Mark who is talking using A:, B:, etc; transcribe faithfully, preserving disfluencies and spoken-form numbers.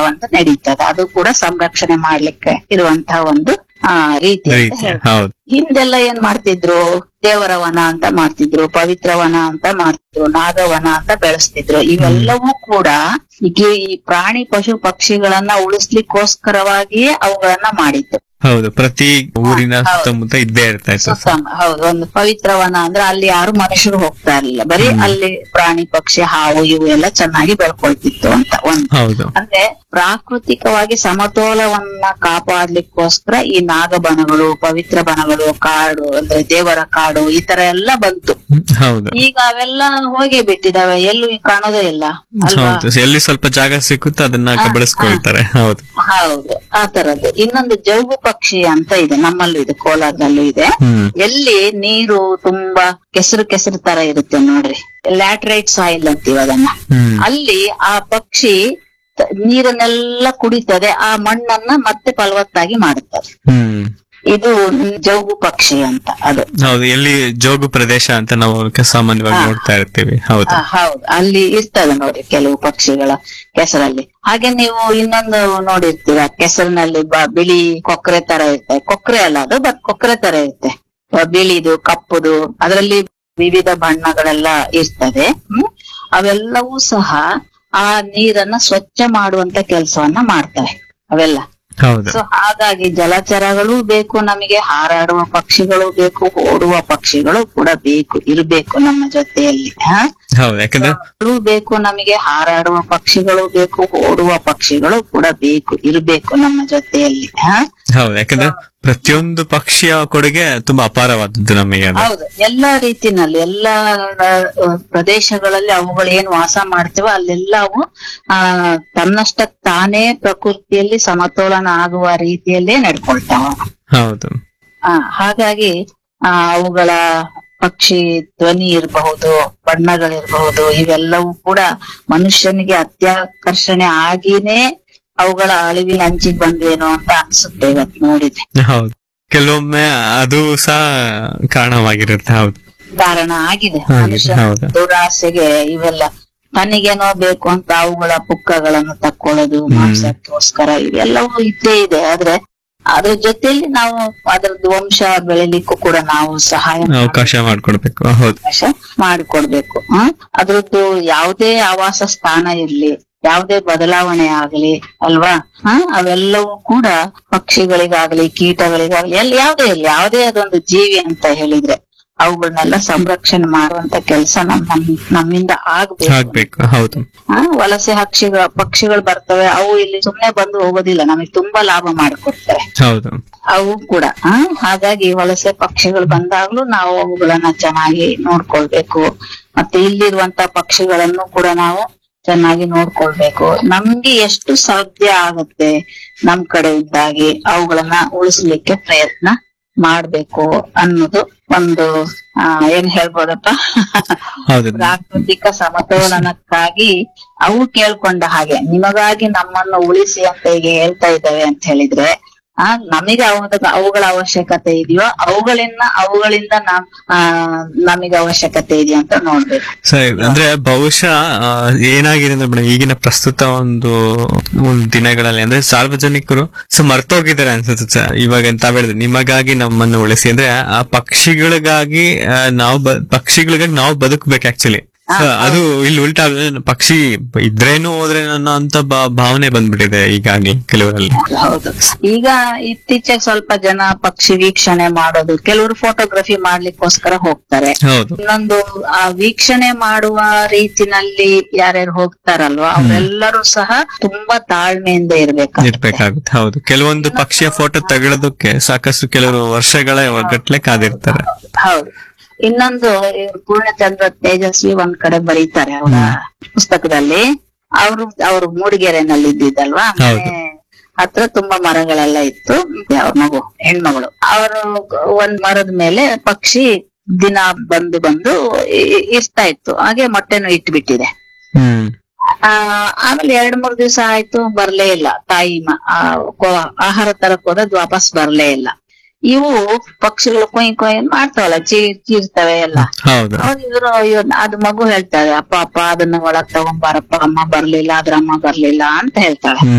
A: ಒಂದು ನಡೀತದೆ. ಅದು ಕೂಡ ಸಂರಕ್ಷಣೆ ಮಾಡ್ಲಿಕ್ಕೆ ಇರುವಂತಹ ಒಂದು ಆ ರೀತಿ ಅಂತ
B: ರೀತಿ,
A: ಹೇಳ್ತಾರೆ.
B: ಹೌದು.
A: ಹಿಂದೆಲ್ಲ ಏನ್ ಮಾಡ್ತಿದ್ರು, ದೇವರ ವನ ಅಂತ ಮಾಡ್ತಿದ್ರು, ಪವಿತ್ರ ವನ ಅಂತ ಮಾಡ್ತಿದ್ರು, ನಾಗವನ ಅಂತ ಬೆಳೆಸ್ತಿದ್ರು. ಇವೆಲ್ಲವೂ ಕೂಡ ಈಗ ಈ ಪ್ರಾಣಿ ಪಶು ಪಕ್ಷಿಗಳನ್ನ ಉಳಿಸ್ಲಿಕ್ಕೋಸ್ಕರವಾಗಿಯೇ ಅವುಗಳನ್ನ ಮಾಡಿದ್ದು.
B: ಹೌದು, ಪ್ರತಿ ಊರಿನ
A: ಹೌದು.
B: ಸುತ್ತಮುತ್ತ ಇದ್ದೇ ಇರ್ತಾ ಇತ್ತು.
A: ಸುತ್ತಮ ಹೌದು, ಒಂದು ಪವಿತ್ರವನ ಅಂದ್ರೆ ಅಲ್ಲಿ ಯಾರು ಮನುಷ್ಯರು ಹೋಗ್ತಾ ಇರ್ಲಿಲ್ಲ, ಬರೀ
B: ಹ್ಮ್.
A: ಅಲ್ಲಿ ಪ್ರಾಣಿ ಪಕ್ಷಿ ಹಾವು ಇವು ಎಲ್ಲ ಚೆನ್ನಾಗಿ ಬೆಳ್ಕೊಳ್ತಿತ್ತು ಅಂತ ಒಂದು.
B: ಹೌದು.
A: ಅಂದ್ರೆ ಪ್ರಾಕೃತಿಕವಾಗಿ ಸಮತೋಲವನ್ನ ಕಾಪಾಡ್ಲಿಕ್ಕೋಸ್ಕರ ಈ ನಾಗಬನಗಳು, ಪವಿತ್ರ ಬನಗಳು, ಕಾಡು ಅಂದ್ರೆ ದೇವರ ಕಾಡು ಈ ತರ ಎಲ್ಲ ಬಂತು.
B: ಹ್ಮ್, ಹೌದು.
A: ಈಗ ಅವೆಲ್ಲ ಹೋಗೇ ಬಿಟ್ಟಿದಾವೆ, ಎಲ್ಲೂ ಕಾಣೋದೇ ಇಲ್ಲ ಅಲ್ವಾ?
B: ಹೌದು, ಎಲ್ಲಿ ಸ್ವಲ್ಪ ಜಾಗ ಸಿಕ್ಕುತ್ತೋ ಅದನ್ನ
A: ಹಾ,
B: ಬೆಳೆಸ್ಕೊಳ್ತಾರೆ. ಹೌದು.
A: ಹೌದು, ಆ ತರದ್ದು. ಇನ್ನೊಂದು ಜೌಗು ಪಕ್ಷಿ ಅಂತ ಇದೆ, ನಮ್ಮಲ್ಲೂ ಇದೆ, ಕೋಲಾರದಲ್ಲೂ ಇದೆ.
B: ಹ್ಮ್.
A: ಎಲ್ಲಿ ನೀರು ತುಂಬಾ ಕೆಸರು ಕೆಸರು ತರ ಇರುತ್ತೆ ನೋಡ್ರಿ, ಲ್ಯಾಟ್ರೈಟ್ ಸಾಯಿಲ್ ಅಂತೀವಿ ಅದನ್ನ.
B: ಹ್ಮ್.
A: ಅಲ್ಲಿ ಆ ಪಕ್ಷಿ ತ- ನೀರನ್ನೆಲ್ಲ ಕುಡಿತದೆ, ಆ ಮಣ್ಣನ್ನ ಮತ್ತೆ ಫಲವತ್ತಾಗಿ ಮಾಡುತ್ತದೆ.
B: ಹ್ಮ್.
A: ಇದು ಜೌಗು ಪಕ್ಷಿ ಅಂತ ಅದು.
B: ಹೌದು, ಎಲ್ಲಿ ಜೋಗು ಪ್ರದೇಶ ಅಂತ ನಾವು ಸಾಮಾನ್ಯವಾಗಿ
A: ಹಾ.
B: ನೋಡ್ತಾ ಇರ್ತೀವಿ. ಹೌದು.
A: ಆ, ಹೌದು, ಅಲ್ಲಿ ಇರ್ತದೆ ನೋಡಿ ಕೆಲವು ಪಕ್ಷಿಗಳ ಕೆಸರಲ್ಲಿ. ಹಾಗೆ ನೀವು ಇನ್ನೊಂದು ನೋಡಿರ್ತೀರ, ಕೆಸರಿನಲ್ಲಿ ಬ- ಬಿಳಿ ಕೊಕ್ಕರೆ ತರ ಇರ್ತದೆ. ಕೊಕ್ಕರೆ ಅಲ್ಲ ಅದು, ಬಟ್ ಕೊಕ್ಕರೆ ತರ ಇರುತ್ತೆ, ಆ, ಬಿಳಿದು ಕಪ್ಪುದು, ಅದರಲ್ಲಿ ವಿವಿಧ ಬಣ್ಣಗಳೆಲ್ಲ ಇರ್ತದೆ. ಹ್ಮ್ ಅವೆಲ್ಲವೂ ಸಹ ಆ ನೀರನ್ನ ಸ್ವಚ್ಛ ಮಾಡುವಂತ ಕೆಲಸವನ್ನ ಮಾಡ್ತವೆ ಅವೆಲ್ಲ.
B: ಹೌದು.
A: ಸೊ ಹಾಗಾಗಿ ಜಲಚರಗಳು ಬೇಕು ನಮಗೆ, ಹಾರಾಡುವ ಪಕ್ಷಿಗಳು ಬೇಕು, ಓಡುವ ಪಕ್ಷಿಗಳು ಕೂಡ ಬೇಕು, ಇರ್ಬೇಕು ನಮ್ಮ ಜೊತೆಯಲ್ಲಿ. ಹ
B: ಹೌದು, ಯಾಕಂದ್ರೆ
A: ಗಳು ಬೇಕು ನಮಗೆ, ಹಾರಾಡುವ ಪಕ್ಷಿಗಳು ಬೇಕು, ಓಡುವ ಪಕ್ಷಿಗಳು ಕೂಡ ಬೇಕು, ಇರ್ಬೇಕು ನಮ್ಮ ಜೊತೆಯಲ್ಲಿ. ಹ
B: ಹೌದು, ಯಾಕಂದ್ರೆ ಪ್ರತಿಯೊಂದು ಪಕ್ಷಿಯ ಕೊಡುಗೆ ತುಂಬಾ ಅಪಾರವಾದದ್ದು ನಮಗೆ ಅದು.
A: ಹೌದು, ಎಲ್ಲಾ ರೀತಿನಲ್ಲಿ ಎಲ್ಲಾ ಆ, ಪ್ರದೇಶಗಳಲ್ಲಿ ಅವುಗಳು ಏನ್ ವಾಸ ಮಾಡ್ತೇವೋ ಅಲ್ಲೆಲ್ಲ ಅವು ಆ ತನ್ನಷ್ಟಕ್ ತಾನೇ ಪ್ರಕೃತಿಯಲ್ಲಿ ಸಮತೋಲನ ಆಗುವ ರೀತಿಯಲ್ಲೇ ನಡ್ಕೊಳ್ತಾವ.
B: ಹೌದು.
A: ಆ ಹಾಗಾಗಿ ಆ ಅವುಗಳ ಪಕ್ಷಿ ಧ್ವನಿ ಇರಬಹುದು, ಬಣ್ಣಗಳಿರಬಹುದು, ಇವೆಲ್ಲವೂ ಕೂಡ ಮನುಷ್ಯನಿಗೆ ಅತ್ಯಾಕರ್ಷಣೆ ಆಗಿನೇ ಅವುಗಳ ಅಳಿವಿನ ಅಂಚಿಗೆ ಬಂದ್ವೇನೋ ಅಂತ ಅನ್ಸುತ್ತೆ ಇವತ್ತು ನೋಡಿದ್ರೆ.
B: ಹೌದು, ಕೆಲವೊಮ್ಮೆ ಅದು ಸಹ ಕಾರಣವಾಗಿರುತ್ತೆ. ಹೌದು.
A: ಕಾರಣ ಆಗಿದೆ
B: ಹಾಗೆ,
A: ಮನುಷ್ಯನ
B: ಹೌದು.
A: ದುರಾಸೆಗೆ ಇವೆಲ್ಲ. ತನಗೇನೋ ಬೇಕು ಅಂತ ಅವುಗಳ ಪುಕ್ಕಗಳನ್ನು ತಕ್ಕೊಳ್ಳೋದು ಮಾಂಸಕ್ಕೋಸ್ಕರ ಇವೆಲ್ಲವೂ ಇದ್ದೇ ಇದೆ. ಆದ್ರೆ ಅದ್ರ ಜೊತೆಲಿ ನಾವು ಅದ್ರದ್ದು ವಂಶ ಬೆಳಿಲಿಕ್ಕೂ ಕೂಡ ನಾವು ಸಹಾಯ
B: ಅವಕಾಶ ಮಾಡ್ಕೊಡ್ಬೇಕು. ಹೌದು.
A: ಅವಕಾಶ ಮಾಡಿಕೊಡ್ಬೇಕು. ಹ್ಮ್ ಅದ್ರದ್ದು ಯಾವುದೇ ಆವಾಸ ಸ್ಥಾನ ಇರ್ಲಿ, ಯಾವುದೇ ಬದಲಾವಣೆ ಆಗ್ಲಿ ಅಲ್ವಾ, ಹ ಅವೆಲ್ಲವೂ ಕೂಡ ಪಕ್ಷಿಗಳಿಗಾಗ್ಲಿ ಕೀಟಗಳಿಗಾಗ್ಲಿ ಎಲ್ಲಿ ಯಾವುದೇ ಇರ್ಲಿ, ಯಾವುದೇ ಅದೊಂದು ಜೀವಿ ಅಂತ ಹೇಳಿದ್ರೆ ಅವುಗಳನ್ನೆಲ್ಲ ಸಂರಕ್ಷಣೆ ಮಾಡುವಂತ ಕೆಲಸ ನಮ್ಮ ನಮ್ಮಿಂದ ಆಗ್ಬೇಕು.
B: ಆಗ್ಬೇಕು. ಹೌದು.
A: ಹ ವಲಸೆ ಹಕ್ಷಿಗಳ ಪಕ್ಷಿಗಳು ಬರ್ತವೆ, ಅವು ಇಲ್ಲಿ ಸುಮ್ನೆ ಬಂದು ಹೋಗೋದಿಲ್ಲ, ನಮಗೆ ತುಂಬಾ ಲಾಭ ಮಾಡಿಕೊಡ್ತವೆ
B: ಹೌದು.
A: ಅವು ಕೂಡ. ಹ ಹಾಗಾಗಿ ವಲಸೆ ಪಕ್ಷಿಗಳು ಬಂದಾಗ್ಲೂ ನಾವು ಅವುಗಳನ್ನ ಚೆನ್ನಾಗಿ ನೋಡ್ಕೊಳ್ಬೇಕು. ಮತ್ತೆ ಇಲ್ಲಿರುವಂತ ಪಕ್ಷಿಗಳನ್ನು ಕೂಡ ನಾವು ಚೆನ್ನಾಗಿ ನೋಡ್ಕೊಳ್ಬೇಕು. ನಮ್ಗೆ ಎಷ್ಟು ಸಾಧ್ಯ ಆಗುತ್ತೆ ನಮ್ ಕಡೆಯಿಂದಾಗಿ ಅವುಗಳನ್ನ ಉಳಿಸ್ಲಿಕ್ಕೆ ಪ್ರಯತ್ನ ಮಾಡ್ಬೇಕು ಅನ್ನೋದು ಒಂದು ಆ ಏನ್ ಹೇಳ್ಬೋದಪ್ಪ,
B: ಹೌದು.
A: ಪ್ರಾಕೃತಿಕ ಸಮತೋಲನಕ್ಕಾಗಿ ಅವು ಕೇಳ್ಕೊಂಡ ಹಾಗೆ ನಿಮಗಾಗಿ ನಮ್ಮನ್ನು ಉಳಿಸಿ ಅಂತ ಈಗ ಹೇಳ್ತಾ ಇದ್ದಾವೆ ಅಂತ ಹೇಳಿದ್ರೆ, ಆ ನಮಗೆ ಅವಾಗ ಅವುಗಳ ಅವಶ್ಯಕತೆ ಇದೆಯೋ, ಅವುಗಳಿಂದ ಅವುಗಳಿಂದ ನಮ್ ಆ ನಮಗೆ ಅವಶ್ಯಕತೆ ಇದೆಯಾ ಅಂತ ನೋಡ್ಬೇಕು.
B: ಸರಿ, ಅಂದ್ರೆ ಬಹುಶಃ ಆ, ಏನಾಗಿದೆ ಅಂದ್ರೆ ಮೇಡಮ್, ಈಗಿನ ಪ್ರಸ್ತುತ ಒಂದು ಒಂದು ದಿನಗಳಲ್ಲಿ ಅಂದ್ರೆ ಸಾರ್ವಜನಿಕರು ಸೊ ಮರ್ತೋಗಿದ್ದಾರೆ ಅನ್ಸುತ್ತೆ ಸರ್. ಇವಾಗ ಎಂತ ಹೇಳಿದ್ರೆ ನಿಮಗಾಗಿ ನಮ್ಮನ್ನು ಉಳಿಸಿ ಅಂದ್ರೆ ಆ ಪಕ್ಷಿಗಳಿಗಾಗಿ ಆ, ನಾವು ಬ- ಪಕ್ಷಿಗಳಿಗಾಗಿ ನಾವು ಬದುಕಬೇಕು ಆಕ್ಚುಲಿ. ಅದು ಇಲ್ಲಿ ಉಲ್ಟಾ ಪಕ್ಷಿ ಇದ್ರೇನು ಹೋದ್ರೆ ಅನ್ನೋ ಅಂತ ಭಾ- ಭಾವನೆ ಬಂದ್ಬಿಟ್ಟಿದೆ ಈಗಾಗಿ ಕೆಲವರಲ್ಲಿ.
A: ಹೌದು, ಈಗ ಇತ್ತೀಚೆಗೆ ಸ್ವಲ್ಪ ಜನ ಪಕ್ಷಿ ವೀಕ್ಷಣೆ ಮಾಡೋದು, ಕೆಲವರು ಫೋಟೋಗ್ರಫಿ ಮಾಡ್ಲಿಕ್ಕೋಸ್ಕರ ಹೋಗ್ತಾರೆ.
B: ಹೌದು.
A: ಇನ್ನೊಂದು ಆ ವೀಕ್ಷಣೆ ಮಾಡುವ ರೀತಿನಲ್ಲಿ ಯಾರ್ಯಾರು ಹೋಗ್ತಾರಲ್ವಾ ಅವರೆಲ್ಲರೂ ಸಹ ತುಂಬಾ ತಾಳ್ಮೆಯಿಂದ ಇರ್ಬೇಕು.
B: ಇರ್ಬೇಕಾಗುತ್ತೆ. ಹೌದು, ಕೆಲವೊಂದು ಪಕ್ಷಿಯ ಫೋಟೋ ತೆಗೆಯೋದಕ್ಕೆ ಸಾಕಷ್ಟು ಕೆಲವರು ವರ್ಷಗಳ ಗಟ್ಲೆ ಕಾದಿರ್ತಾರೆ.
A: ಹೌದು. ಇನ್ನೊಂದು ಇವ್ರು ಪೂರ್ಣಚಂದ್ರ ತೇಜಸ್ವಿ ಒಂದ್ ಕಡೆ ಬರೀತಾರೆ ಅವರ ಪುಸ್ತಕದಲ್ಲಿ, ಅವರು ಅವರು ಮೂಡಿಗೆರೆನಲ್ಲಿ ಇದ್ದಿದ್ದಲ್ವಾ,
B: ಹೌದು.
A: ಮನೆ ಹತ್ರ ತುಂಬಾ ಮರಗಳೆಲ್ಲ ಇತ್ತು. ಅವ್ರ ಮಗು ಹೆಣ್ಮಗಳು ಅವರು ಒಂದ್ ಮರದ ಮೇಲೆ ಪಕ್ಷಿ ದಿನ ಬಂದು ಬಂದು ಇ- ಇರ್ತಾ ಇತ್ತು. ಹಾಗೆ ಮೊಟ್ಟೆನು ಇಟ್ಬಿಟ್ಟಿದೆ.
B: ಹ್ಮ್.
A: ಆ ಆಮೇಲೆ ಎರಡ್ ಮೂರ್ ದಿವಸ ಆಯ್ತು, ಬರ್ಲೇ ಇಲ್ಲ ತಾಯಿ ಮ- ಆ, ಕೊ- ಆಹಾರ ತರಕ್ ಹೋದದ್ ವಾಪಸ್ ಬರ್ಲೇ ಇಲ್ಲ. ಇವು ಪಕ್ಷಿಗಳು ಕೊಯ್ ಕೊಯ್ ಮಾಡ್ತಾವಲ್ಲ, ಚೀ ಚೀರ್ತವೆ ಎಲ್ಲ.
B: ಹೌದು.
A: ಅವಾಗ ಇವರು ಅದು ಮಗು ಹೇಳ್ತಾರೆ, ಅಪ್ಪ ಅಪ್ಪ ಅದನ್ನ ಒಳಗ್ ತಗೊಂಬಾರಪ್ಪ, ಅಮ್ಮ ಬರ್ಲಿಲ್ಲ, ಅದ್ರ ಅಮ್ಮ ಬರ್ಲಿಲ್ಲ ಅಂತ ಹೇಳ್ತಾಳೆ.